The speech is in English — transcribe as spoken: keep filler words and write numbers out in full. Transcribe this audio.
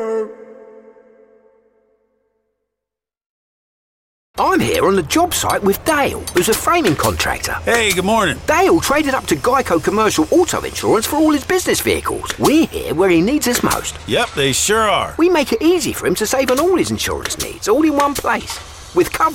I'm here on the job site with Dale, who's a framing contractor. Hey, good morning. Dale traded up to Geico Commercial Auto Insurance for all his business vehicles. We're here where he needs us most. Yep, they sure are. We make it easy for him to save on all his insurance needs, all in one place. With coverage